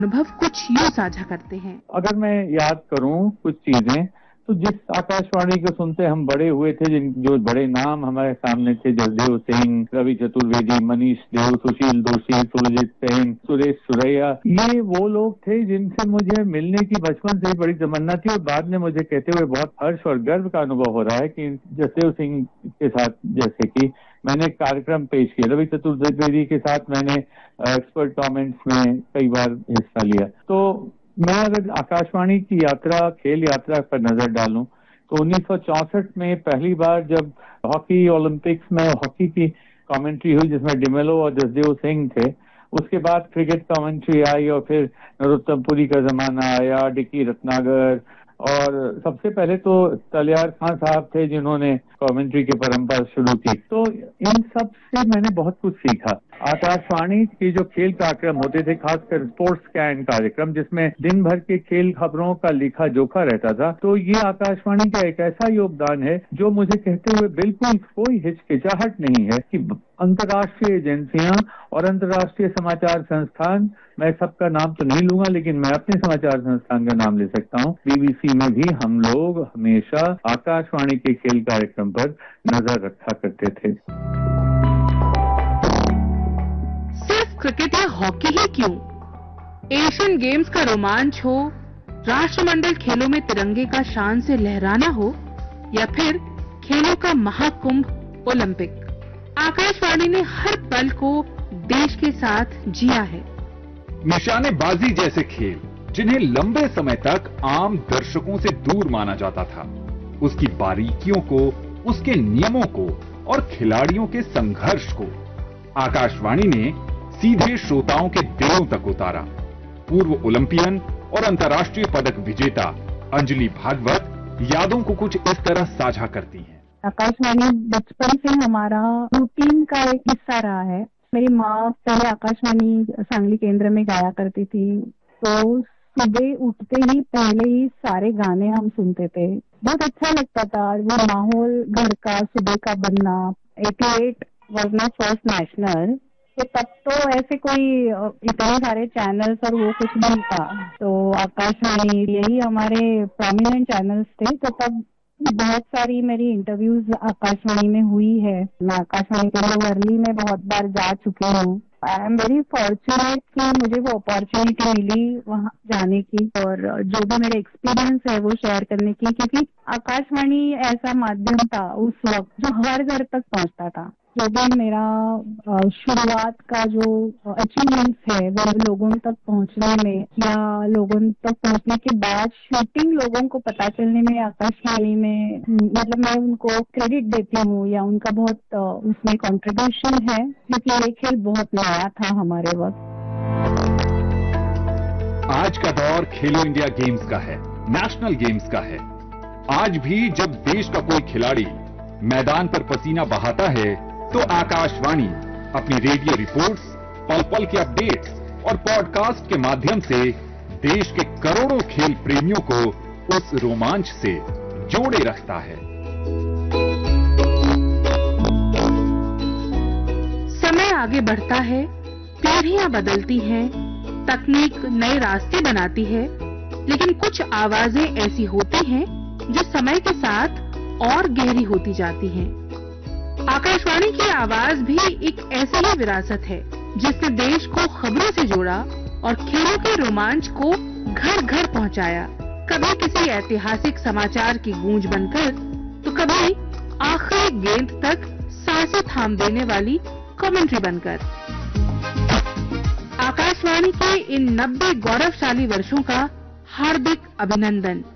अनुभव कुछ यूँ साझा करते हैं। अगर मैं याद करूं कुछ चीजें, तो जिस आकाशवाणी को सुनते हम बड़े हुए थे, जो बड़े नाम हमारे सामने थे, जसदेव सिंह, रवि चतुर्वेदी, मनीष देव, सुशील दोषी, सुरजीत सेन, सुरेश सुरैया, ये वो लोग थे जिनसे मुझे मिलने की बचपन से बड़ी तमन्ना थी। और बाद में मुझे कहते हुए बहुत हर्ष और गर्व का अनुभव हो रहा है कि जसदेव सिंह के साथ जैसे कि मैंने कार्यक्रम पेश किया, रवि चतुर्वेदी के साथ मैंने एक्सपर्ट कमेंट्स में कई बार हिस्सा लिया। तो मैं अगर आकाशवाणी की यात्रा, खेल यात्रा पर नजर डालूं, तो 1964 में पहली बार जब हॉकी ओलंपिक्स में हॉकी की कमेंट्री हुई जिसमें डिमेलो और जसदेव सिंह थे, उसके बाद क्रिकेट कमेंट्री आई और फिर नरोत्तम पुरी का जमाना आया, डिकी रत्नागर, और सबसे पहले तो तलियार खान साहब थे जिन्होंने कमेंट्री की परंपरा शुरू की। तो इन सब से मैंने बहुत कुछ सीखा। आकाशवाणी के जो खेल कार्यक्रम होते थे, खासकर स्पोर्ट्स स्कैन कार्यक्रम, जिसमें दिन भर के खेल खबरों का लिखा जोखा रहता था, तो ये आकाशवाणी का एक ऐसा योगदान है जो मुझे कहते हुए बिल्कुल कोई हिचकिचाहट नहीं है कि अंतर्राष्ट्रीय एजेंसियां और अंतर्राष्ट्रीय समाचार संस्थान, मैं सबका नाम तो नहीं लूंगा लेकिन मैं अपने समाचार संस्थान का नाम ले सकता हूं, बीबीसी में भी हम लोग हमेशा आकाशवाणी के खेल कार्यक्रम पर नजर रखा करते थे। सिर्फ क्रिकेट या हॉकी ही क्यों, एशियन गेम्स का रोमांच हो, राष्ट्रमंडल खेलों में तिरंगे का शान से लहराना हो, या फिर खेलों का महाकुंभ ओलंपिक, आकाशवाणी ने हर पल को देश के साथ जिया है। निशानेबाजी जैसे खेल, जिन्हें लंबे समय तक आम दर्शकों से दूर माना जाता था, उसकी बारीकियों को, उसके नियमों को और खिलाड़ियों के संघर्ष को आकाशवाणी ने सीधे श्रोताओं के दिलों तक उतारा। पूर्व ओलंपियन और अंतर्राष्ट्रीय पदक विजेता अंजलि भागवत यादों को कुछ इस तरह साझा करती हैं। आकाशवाणी बचपन से हमारा रूटीन का एक हिस्सा रहा है। मेरी माँ पहले आकाशवाणी सांगली केंद्र में गाया करती थी, तो सुबह उठते ही पहले ही सारे गाने हम सुनते थे। बहुत अच्छा लगता था वो माहौल घर का सुबह का बनना। 88 वाज माय फर्स्ट नेशनल, तो तब तो ऐसे कोई इतने सारे चैनल्स और वो कुछ नहीं था, तो आकाशवाणी यही हमारे प्रोमिनेंट चैनल्स थे। तो तब बहुत सारी मेरी इंटरव्यूज आकाशवाणी में हुई है। मैं आकाशवाणी के लिए वर्ली में बहुत बार जा चुकी हूँ। आई एम वेरी फॉर्चुनेट कि मुझे वो अपॉर्चुनिटी मिली वहाँ जाने की और जो भी मेरे एक्सपीरियंस है वो शेयर करने की, क्योंकि आकाशवाणी ऐसा माध्यम था उस वक्त जो हर घर तक पहुँचता था। जो भी मेरा शुरुआत का जो अचीवमेंट्स है वो लोगों तक पहुंचने में या लोगों तक पहुंचने के बाद शूटिंग लोगों को पता चलने में आकाशवाणी में, मतलब मैं उनको क्रेडिट देती हूँ या उनका बहुत उसमें कंट्रीब्यूशन है, क्योंकि ये खेल बहुत नया था हमारे वक्त। आज का दौर खेलो इंडिया गेम्स का है, नेशनल गेम्स का है। आज भी जब देश का कोई खिलाड़ी मैदान पर पसीना बहाता है तो आकाशवाणी अपनी रेडियो रिपोर्ट्स, पल पल के अपडेट्स और पॉडकास्ट के माध्यम से देश के करोड़ों खेल प्रेमियों को उस रोमांच से जोड़े रखता है। समय आगे बढ़ता है, पीढ़ियां बदलती हैं, तकनीक नए रास्ते बनाती है, लेकिन कुछ आवाजें ऐसी होती हैं जो समय के साथ और गहरी होती जाती हैं। आकाशवाणी की आवाज भी एक ऐसी ही विरासत है जिसने देश को खबरों से जोड़ा और खेलों के रोमांच को घर घर पहुंचाया। कभी किसी ऐतिहासिक समाचार की गूंज बनकर, तो कभी आखिरी गेंद तक सांसें थाम देने वाली कमेंट्री बनकर। आकाशवाणी के इन 90 गौरवशाली वर्षों का हार्दिक अभिनंदन।